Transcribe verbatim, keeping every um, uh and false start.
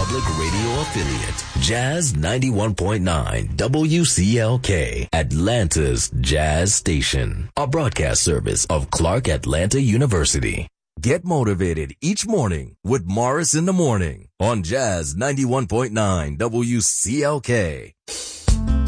public radio affiliate, Jazz ninety-one point nine W C L K, Atlanta's Jazz Station, a broadcast service of Clark Atlanta University. Get motivated each morning with Morris in the Morning on Jazz ninety-one point nine W C L K.